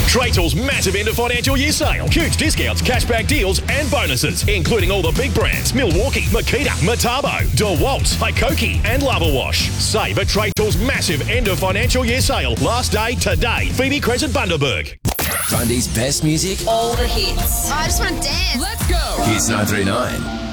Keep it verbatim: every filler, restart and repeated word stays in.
Traytall's massive end of financial year sale. Huge discounts, cashback deals and bonuses, including all the big brands: Milwaukee, Makita, Metabo, DeWalt, Hikoki and Lava Wash. Save at Traytall's massive end of financial year sale. Last day today. Phoebe Crescent, Bundaberg. Grundy's best music. All the hits. I just want to dance. Let's go. Hits nine three nine.